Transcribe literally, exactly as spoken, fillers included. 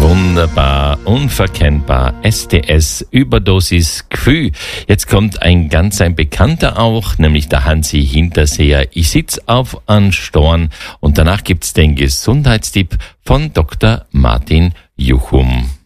Wunderbar, unverkennbar, S D S, Überdosis, Gefühl. Jetzt kommt ein ganz ein Bekannter auch, nämlich der Hansi Hinterseher. Ich sitz auf an Storn und danach gibt's den Gesundheitstipp von Doktor Martin Juchum.